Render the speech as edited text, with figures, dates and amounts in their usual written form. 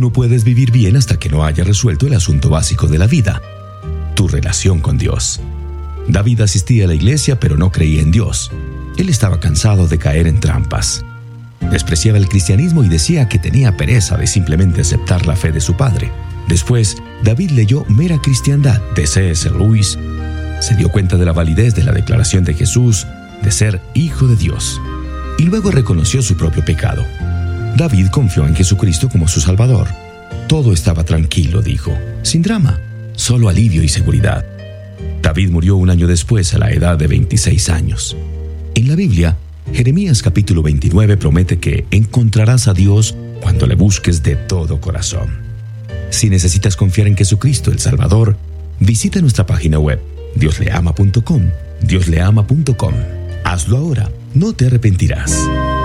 no puedes vivir bien hasta que no hayas resuelto el asunto básico de la vida: tu relación con Dios. David asistía a la iglesia, pero no creía en Dios. Él estaba cansado de caer en trampas. Despreciaba el cristianismo y decía que tenía pereza de simplemente aceptar la fe de su padre. Después, David leyó Mera Cristiandad de C.S. Lewis. Se dio cuenta de la validez de la declaración de Jesús de ser Hijo de Dios. Y luego reconoció su propio pecado. David confió en Jesucristo como su Salvador. Todo estaba tranquilo, dijo, sin drama, solo alivio y seguridad. David murió un año después, a la edad de 26 años. En la Biblia, Jeremías capítulo 29 promete que encontrarás a Dios cuando le busques de todo corazón. Si necesitas confiar en Jesucristo, el Salvador, visita nuestra página web, diosleama.com. Diosleama.com. Hazlo ahora, no te arrepentirás.